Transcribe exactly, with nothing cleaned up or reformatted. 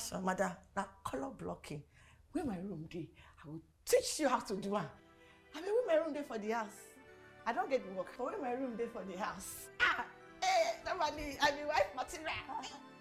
So, madam, now color blocking. Where my room dey, I will teach you how to do it. I mean, where my room dey for the house? I don't get the work, but where my room dey for the house? Ah, eh, nobody, I be wife material.